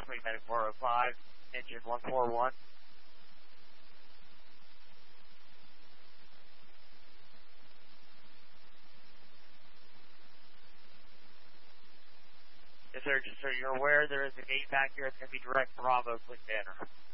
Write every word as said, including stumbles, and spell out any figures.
Fleet Medic four oh five, engine one four one. Yes, sir. Just so you're aware, there is a gate back here. It's going to be direct Bravo, Fleet Banner.